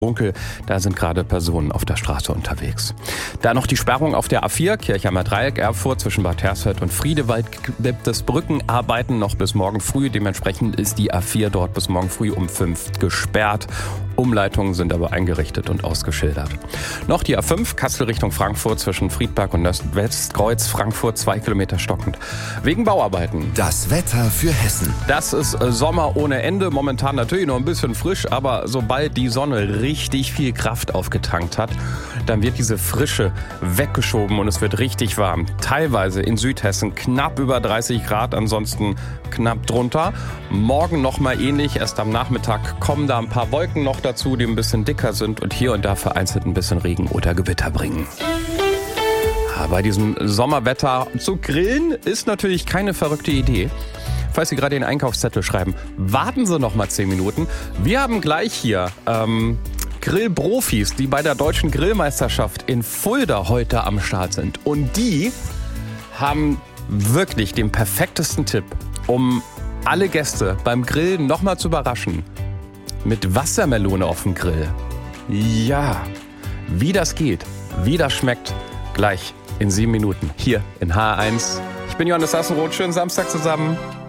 Dunkel, da sind gerade Personen auf der Straße unterwegs. Da noch die Sperrung auf der A4, Kirchheimer Dreieck, Erfurt zwischen Bad Hersfeld und Friedewald gibt es Brückenarbeiten noch bis morgen früh. Dementsprechend ist die A4 dort bis morgen früh um 5 gesperrt. Umleitungen sind aber eingerichtet und ausgeschildert. Noch die A5, Kassel Richtung Frankfurt zwischen Friedberg und Westkreuz, Frankfurt 2 Kilometer stockend. Wegen Bauarbeiten. Das Wetter für Hessen. Das ist Sommer ohne Ende. Momentan natürlich noch ein bisschen frisch, aber sobald die Sonne richtig viel Kraft aufgetankt hat, dann wird diese Frische weggeschoben und es wird richtig warm. Teilweise in Südhessen knapp über 30 Grad, ansonsten knapp drunter. Morgen nochmal ähnlich. Erst am Nachmittag kommen da ein paar Wolken noch dazu, die ein bisschen dicker sind und hier und da vereinzelt ein bisschen Regen oder Gewitter bringen. Bei diesem Sommerwetter zu grillen ist natürlich keine verrückte Idee. Falls Sie gerade den Einkaufszettel schreiben, warten Sie noch mal 10 Minuten. Wir haben gleich hier Grillprofis, die bei der Deutschen Grillmeisterschaft in Fulda heute am Start sind. Und die haben wirklich den perfektesten Tipp, um alle Gäste beim Grillen noch mal zu überraschen. Mit Wassermelone auf dem Grill. Ja, wie das geht, wie das schmeckt, gleich in 7 Minuten hier in H1. Ich bin Johannes Sassenroth, schönen Samstag zusammen.